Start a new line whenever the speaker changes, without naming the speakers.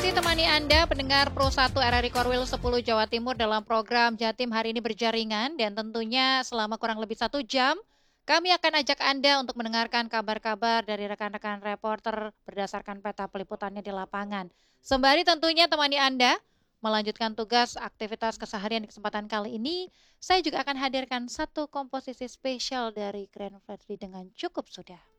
masih temani Anda pendengar Pro 1 RRI Korwil 10 Jawa Timur dalam program Jatim hari ini berjaringan, dan tentunya selama kurang lebih 1 jam kami akan ajak Anda untuk mendengarkan kabar-kabar dari rekan-rekan reporter berdasarkan peta peliputannya di lapangan. Sembari tentunya temani Anda melanjutkan tugas aktivitas keseharian di kesempatan kali ini, saya juga akan hadirkan satu komposisi spesial dari Grand Fredly dengan Cukup Sudah.